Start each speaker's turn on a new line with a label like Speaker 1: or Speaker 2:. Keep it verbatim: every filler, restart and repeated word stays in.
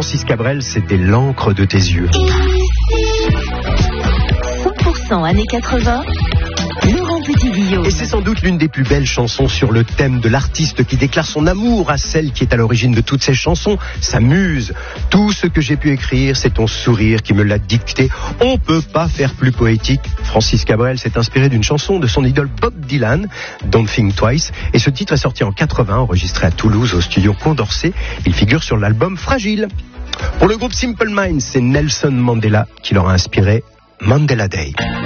Speaker 1: Francis Cabrel, c'était l'encre de tes yeux.
Speaker 2: cent pour cent années quatre-vingts, Laurent Petit-Guillaume.
Speaker 1: Et c'est sans doute l'une des plus belles chansons sur le thème de l'artiste qui déclare son amour à celle qui est à l'origine de toutes ces chansons, sa muse. Tout ce que j'ai pu écrire, c'est ton sourire qui me l'a dicté. On peut pas faire plus poétique. Francis Cabrel s'est inspiré d'une chanson de son idole Bob Dylan, Don't Think Twice, et ce titre est sorti en quatre-vingts, enregistré à Toulouse au studio Condorcet. Il figure sur l'album Fragile. Pour le groupe Simple Minds, c'est Nelson Mandela qui leur a inspiré Mandela Day.